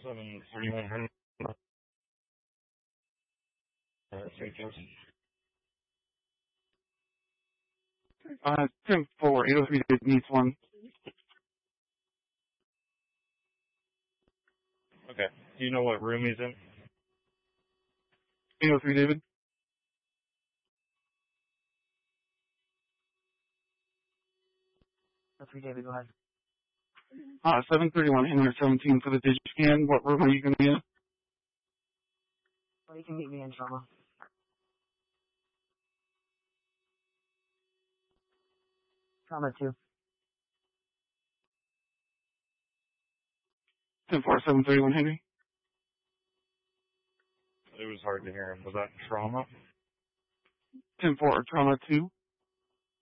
731 St. Joseph. 10-4, 803 needs one. Okay. Do you know what room he's in? 803 David. Okay, David, go ahead. 731 Henry 17 for the DigiScan. What room are you going to be in? Well, you can meet me in trauma. Trauma 2. 10-4, 731 Henry. It was hard to hear him. Was that trauma? 10-4, trauma 2.